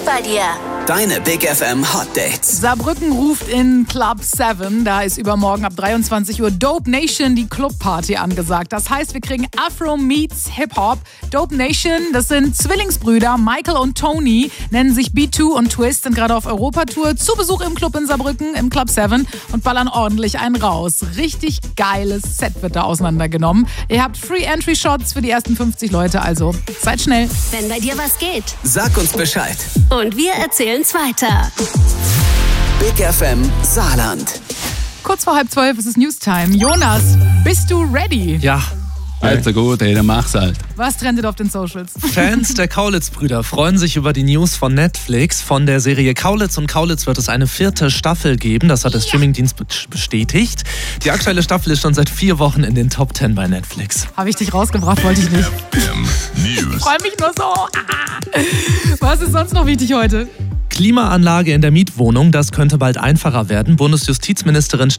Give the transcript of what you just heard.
bei dir. Deine Big FM Hot Dates. Saarbrücken ruft in Club 7. Da ist übermorgen ab 23 Uhr Dope Nation die Clubparty angesagt. Das heißt, wir kriegen Afro meets Hip-Hop. Dope Nation, das sind Zwillingsbrüder, Michael und Tony, nennen sich B2 und Twist, sind gerade auf Europatour, zu Besuch im Club in Saarbrücken, im Club 7 und ballern ordentlich einen raus. Richtig geiles Set wird da auseinandergenommen. Ihr habt Free-Entry-Shots für die ersten 50 Leute, also seid schnell. Wenn bei dir was geht. Sag uns Bescheid. Und wir erzählen's weiter. Big FM Saarland. Kurz vor 11:30 ist es Newstime. Jonas, bist du ready? Ja. Also gut, ey, dann mach's halt. Was trendet auf den Socials? Fans der Kaulitz-Brüder freuen sich über die News von Netflix. Von der Serie Kaulitz und Kaulitz wird es eine 4. Staffel geben. Das hat der Streamingdienst bestätigt. Die aktuelle Staffel ist schon seit 4 Wochen in den Top 10 bei Netflix. Habe ich dich rausgebracht, wollte ich nicht. Ich freue mich nur so. Was ist sonst noch wichtig heute? Klimaanlage in der Mietwohnung, das könnte bald einfacher werden. Bundesjustizministerin